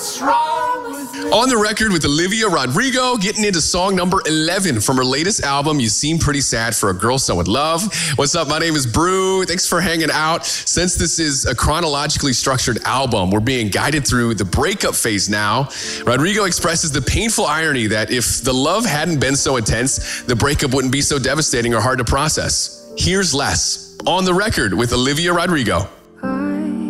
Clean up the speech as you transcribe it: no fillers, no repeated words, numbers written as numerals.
On the record with Olivia Rodrigo, getting into song number 11 from her latest album, You Seem Pretty Sad for a Girl So In Love. What's up? My name is Brew. Thanks for hanging out. Since this is a chronologically structured album, we're being guided through the breakup phase now. Rodrigo expresses the painful irony that if the love hadn't been so intense, the breakup wouldn't be so devastating or hard to process. Here's less. On the record with Olivia Rodrigo.